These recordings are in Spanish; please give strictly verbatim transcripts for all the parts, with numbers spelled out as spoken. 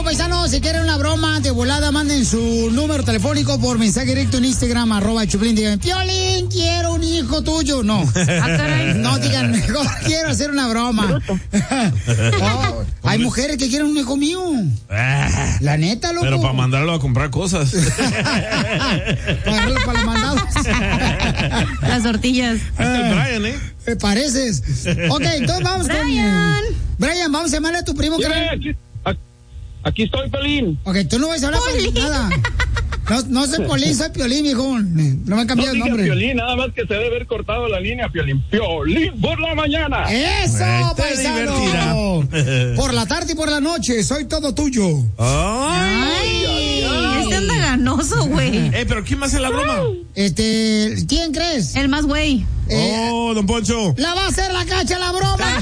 paisanos, si quieren una broma de volada, manden su número telefónico por mensaje directo en Instagram, arroba Choplin. Digan, Piolín, quiero un hijo tuyo. No. No, digan, mejor quiero hacer una broma. Oh, hay mujeres que quieren un hijo mío. La neta, loco. Pero para mandarlo a comprar cosas. Para, para los mandados. Las tortillas. Este es el Brian, ¿eh? Me pareces. Ok, entonces vamos Brian. con... Brian, vamos a llamarle a tu primo. Yeah, aquí, aquí estoy, Piolín. Ok, tú no vas a hablar con nada. No, no soy Piolín, soy Piolín, viejo. No me han cambiado no el nombre. Piolín, nada más que se debe haber cortado la línea, Piolín. Piolín por la mañana. ¡Eso, paisano! Por la tarde y por la noche, soy todo tuyo. ¡Ay! Ay, este anda ganoso, güey. Eh, pero ¿quién va a hacer la broma? Este, ¿quién crees? El más güey. Eh, oh, don Poncho. La va a hacer la Cacha la broma.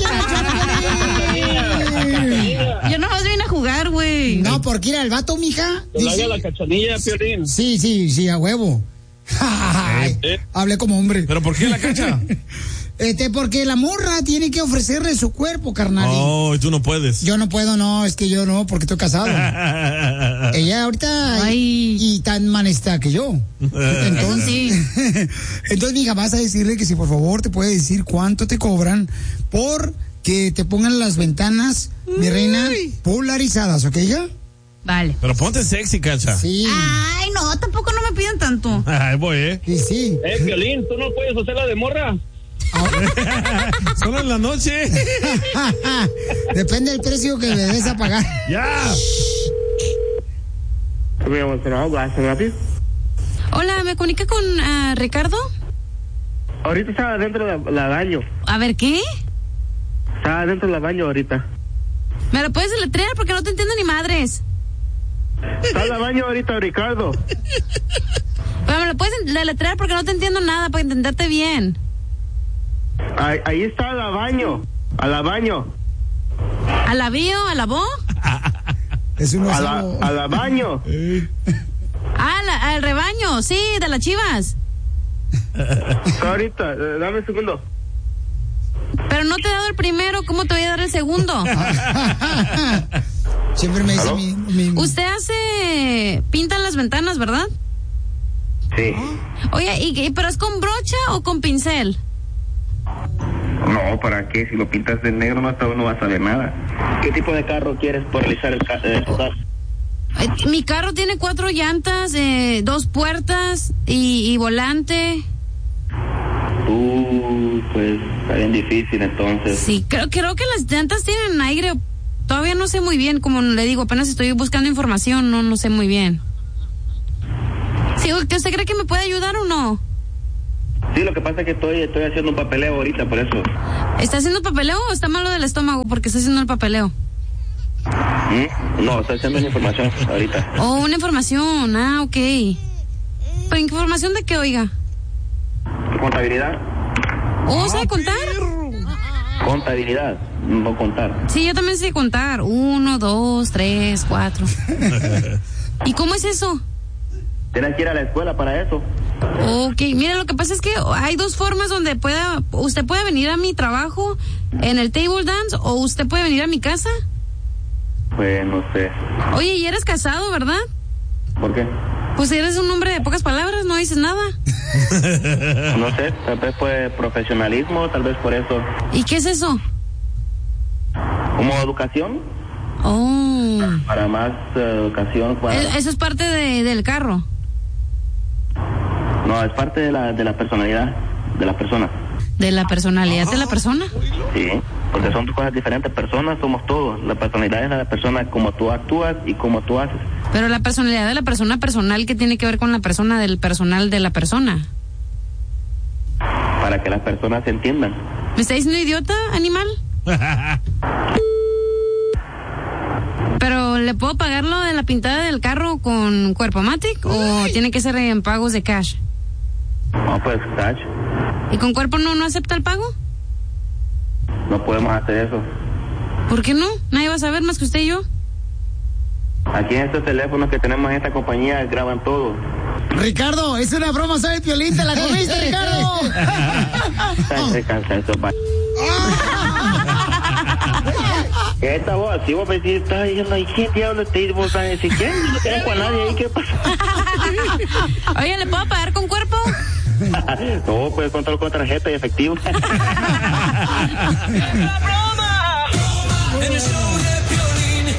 Yo no más vine a jugar, güey. No, porque era el vato, mija. Que haga la cachanilla, Piolín. Sí, sí, sí, a huevo. Ay, ¿Eh? Hablé como hombre. ¿Pero por qué la Cacha? Este, porque la morra tiene que ofrecerle su cuerpo, carnal. Oh, y tú no puedes. Yo no puedo, no, es que yo no, porque estoy casado. Ella ahorita y, y tan manesta que yo. Entonces, sí. Entonces, mija, vas a decirle que si por favor te puede decir cuánto te cobran por que te pongan las ventanas, Uy. mi reina, polarizadas, ¿ok, hija? Vale. Pero ponte sexy, Cacha. Sí. Ay, no, tampoco no me piden tanto. Ay, voy, ¿eh? Sí, sí. Eh, Piolín, ¿tú no puedes hacerla de morra? Solo en la noche. Depende del precio que me des a pagar. Ya. Hola, ¿me comunica con uh, Ricardo? Ahorita está adentro del la baño. A ver, ¿qué? Está adentro del baño ahorita. ¿Me lo puedes deletrear? Porque no te entiendo ni madres. Está en el baño ahorita, Ricardo. Pero me lo puedes deletrear porque no te entiendo nada para entenderte bien. Ahí, ahí está al baño, al baño. ¿A la bio? ¿A la bo? Es un a la, a la baño. Ah, la, al rebaño, sí, de las chivas. Está ahorita, eh, dame un segundo. Pero no te he dado el primero, ¿cómo te voy a dar el segundo? Siempre me dice mi, mi... Usted hace... pintan las ventanas, ¿verdad? Sí. Oye, ¿y, pero es con brocha o con pincel? No, ¿para qué? Si lo pintas de negro no, hasta no vas a ver nada. ¿Qué tipo de carro quieres por realizar el ca eh, tu carro? Eh, mi carro tiene cuatro llantas, eh, dos puertas y, y volante. Uh, pues está bien difícil entonces. Sí, creo, creo que las llantas tienen aire. Todavía no sé muy bien, como le digo, apenas estoy buscando información, no, no sé muy bien. Sí, ¿usted cree que me puede ayudar o no? Sí, lo que pasa es que estoy, estoy haciendo un papeleo ahorita, por eso. ¿Está haciendo papeleo o está malo del estómago porque está haciendo el papeleo? ¿Mm? No, estoy haciendo una información ahorita. Oh, una información, ah, ok. ¿Pero información de qué, oiga? ¿Contabilidad? Oh, ¿sabe contar? Contabilidad, no contar. Sí, yo también sé contar. Uno, dos, tres, cuatro. ¿Y cómo es eso? Tienes que ir a la escuela para eso. Ok, mira, lo que pasa es que hay dos formas donde pueda, usted puede venir a mi trabajo en el table dance o usted puede venir a mi casa. Pues no sé. Oye, y eres casado, ¿verdad? ¿Por qué? Pues eres un hombre de pocas palabras, no dices nada. No sé, tal vez fue profesionalismo, tal vez por eso. ¿Y qué es eso? ¿Como educación? Oh. Para más uh, educación. Para... Eso es parte de, del carro. No, es parte de la, de la personalidad de la persona. ¿De la personalidad de la persona? Sí, porque son dos cosas diferentes. Personas somos todos. La personalidad es la persona como tú actúas y como tú haces. Pero la personalidad de la persona personal, ¿qué tiene que ver con la persona del personal de la persona? Para que las personas se entiendan. ¿Me está diciendo idiota, animal? Pero, ¿le puedo pagar lo de la pintada del carro con Cuerpomatic o tiene que ser en pagos de cash? No, pues cash. ¿Y con Cuerpo no, no acepta el pago? No podemos hacer eso. ¿Por qué no? Nadie va a saber más que usted y yo. Aquí en estos teléfonos que tenemos en esta compañía graban todo. Ricardo, es una broma, ¿sabes, Piolín? ¿Te la comiste, Ricardo? Se cansa eso, pa. Esta voz, si vos me estás diciendo, ¿y quién diablos te dice? Vos vas a decir, ¿quién? No tengo a nadie ahí, ¿qué pasa? Oye, ¿le puedo pagar con cuerpo? No, puedes contarlo con tarjeta y efectivo. ¡Es la broma! En el show de Piolín.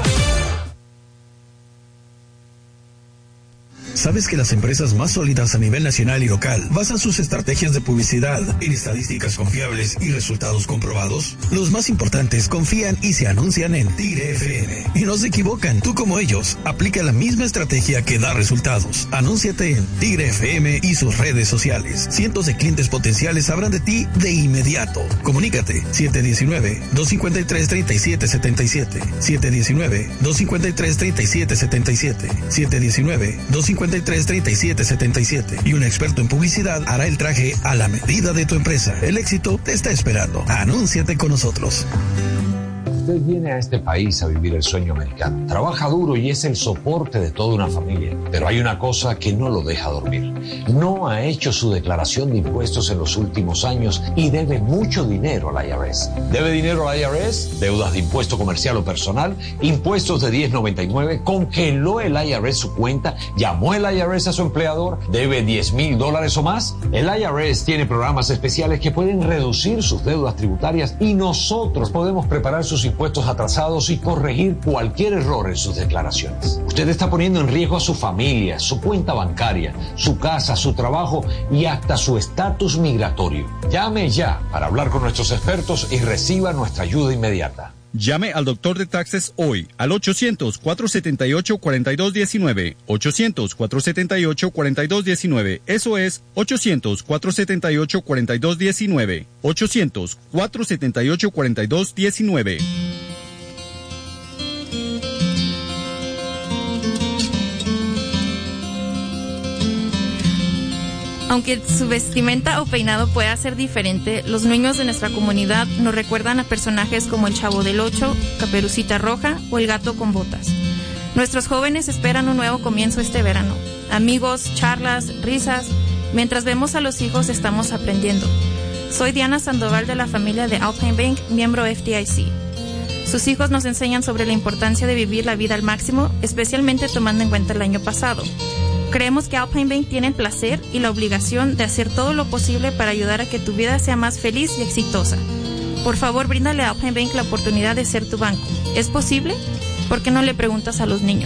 ¿Sabes que las empresas más sólidas a nivel nacional y local basan sus estrategias de publicidad en estadísticas confiables y resultados comprobados? Los más importantes confían y se anuncian en Tigre F M. Y no se equivocan, tú como ellos, aplica la misma estrategia que da resultados. Anúnciate en Tigre F M y sus redes sociales. Cientos de clientes potenciales sabrán de ti de inmediato. Comunícate siete uno nueve, dos cinco tres, tres siete siete siete, siete uno nueve, dos cinco tres, tres siete siete siete, siete uno nueve, dos cinco tres, tres siete siete siete y un experto en publicidad hará el traje a la medida de tu empresa. El éxito te está esperando. Anúnciate con nosotros. Usted viene a este país a vivir el sueño americano. Trabaja duro y es el soporte de toda una familia. Pero hay una cosa que no lo deja dormir. No ha hecho su declaración de impuestos en los últimos años y debe mucho dinero al I R S. ¿Debe dinero al I R S? Deudas de impuesto comercial o personal, impuestos de diez noventa y nueve, congeló el I R S su cuenta, llamó el I R S a su empleador, debe diez mil dólares o más. El I R S tiene programas especiales que pueden reducir sus deudas tributarias y nosotros podemos preparar sus impuestos atrasados y corregir cualquier error en sus declaraciones. Usted está poniendo en riesgo a su familia, su cuenta bancaria, su casa, su trabajo y hasta su estatus migratorio. Llame ya para hablar con nuestros expertos y reciba nuestra ayuda inmediata. Llame al doctor de taxes hoy al ochocientos, cuatro setenta y ocho, cuarenta y dos diecinueve. ochocientos, cuatro setenta y ocho, cuarenta y dos diecinueve. Eso es ochocientos, cuatro setenta y ocho, cuarenta y dos diecinueve. ochocientos, cuatro setenta y ocho, cuarenta y dos diecinueve. Aunque su vestimenta o peinado pueda ser diferente, los niños de nuestra comunidad nos recuerdan a personajes como el Chavo del Ocho, Caperucita Roja o el Gato con Botas. Nuestros jóvenes esperan un nuevo comienzo este verano. Amigos, charlas, risas. Mientras vemos a los hijos estamos aprendiendo. Soy Diana Sandoval de la familia de Alpine Bank, miembro F D I C. Sus hijos nos enseñan sobre la importancia de vivir la vida al máximo, especialmente tomando en cuenta el año pasado. Creemos que Alpine Bank tiene el placer y la obligación de hacer todo lo posible para ayudar a que tu vida sea más feliz y exitosa. Por favor, bríndale a Alpine Bank la oportunidad de ser tu banco. ¿Es posible? ¿Por qué no le preguntas a los niños?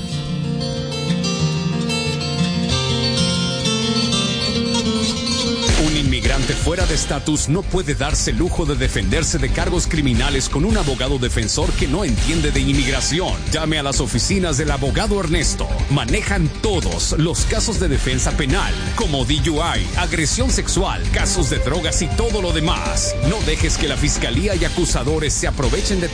Un inmigrante fuera de estatus no puede darse el lujo de defenderse de cargos criminales con un abogado defensor que no entiende de inmigración. Llame a las oficinas del abogado Ernesto. Manejan todos los casos de defensa penal, como D U I, agresión sexual, casos de drogas y todo lo demás. No dejes que la fiscalía y acusadores se aprovechen de tu